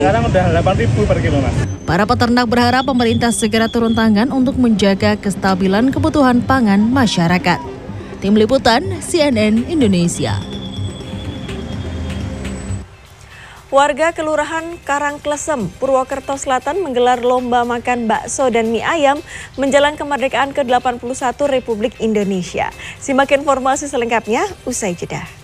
Sekarang udah 8.000 per kilo, Mas. Para peternak berharap pemerintah segera turun tangan untuk menjaga kestabilan kebutuhan pangan masyarakat. Tim Liputan CNN Indonesia. Warga Kelurahan Karangklesem, Purwokerto Selatan menggelar lomba makan bakso dan mie ayam menjelang kemerdekaan ke-81 Republik Indonesia. Simak informasi selengkapnya usai jeda.